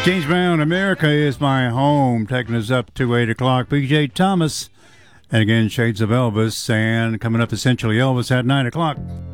James Brown, America is My Home, taking us up to 8 o'clock. PJ Thomas, and again, Shades of Elvis, and coming up, Essentially Elvis at 9 o'clock.